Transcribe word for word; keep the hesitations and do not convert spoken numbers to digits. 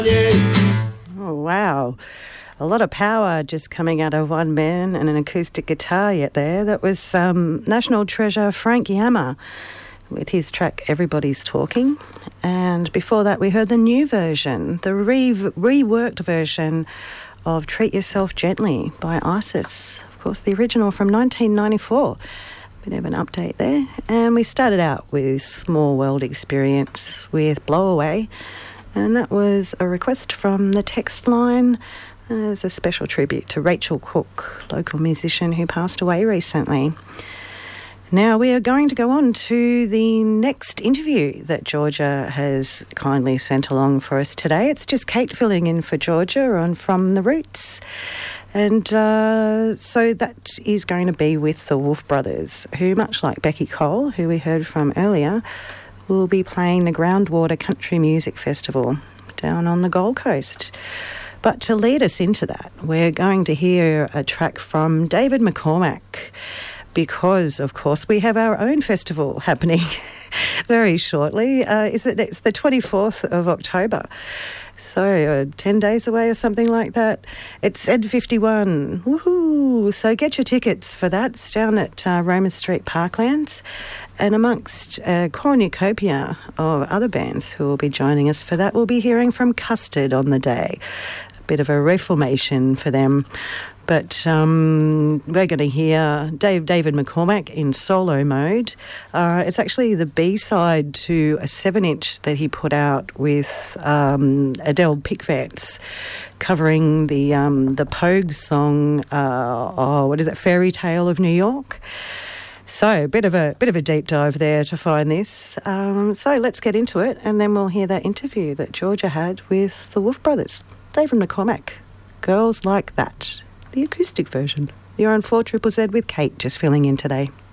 Oh, wow. A lot of power just coming out of one man and an acoustic guitar yet there. That was um, National Treasure Frank Yammer with his track Everybody's Talking. And before that we heard the new version, the re- reworked version of Treat Yourself Gently by Isis. Of course, the original from nineteen ninety-four. Bit of an update there. And we started out with Small World Experience with Blow Away. And that was a request from the text line as a special tribute to Rachel Cook, local musician who passed away recently. Now we are going to go on to the next interview that Georgia has kindly sent along for us today. It's just Kate filling in for Georgia on From the Roots. And uh, so that is going to be with the Wolf Brothers, who, much like Becky Cole, who we heard from earlier, will be playing the Groundwater Country Music Festival down on the Gold Coast. But to lead us into that, we're going to hear a track from David McCormack, because, of course, we have our own festival happening very shortly. Uh, is it? It's the twenty-fourth of October. So uh, ten days away or something like that. It's Ed fifty-one. Woohoo! So get your tickets for that. It's down at uh, Roma Street Parklands. And amongst a cornucopia of other bands who will be joining us for that, we'll be hearing from Custard on the day. A bit of a reformation for them. But um, we're going to hear Dave, David McCormack in solo mode. Uh, it's actually the B-side to a seven-inch that he put out with um, Adele Pickvance, covering the um, the Pogues song, uh, oh, what is it, Fairy Tale of New York. So a bit of a bit of a deep dive there to find this. Um, so let's get into it, and then we'll hear that interview that Georgia had with the Wolf Brothers. David McCormack, Girls Like That, the acoustic version. You're on four Triple Z with Kate, just filling in today.